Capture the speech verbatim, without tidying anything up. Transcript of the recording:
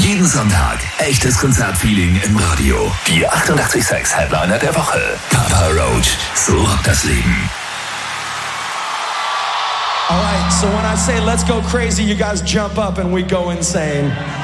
Jeden Sonntag echtes Konzertfeeling im Radio. Die achtundachtzig Komma sechs Headliner der Woche. Papa Roach, so rockt das Leben. All right, so when I say let's go crazy, you guys jump up and we go insane.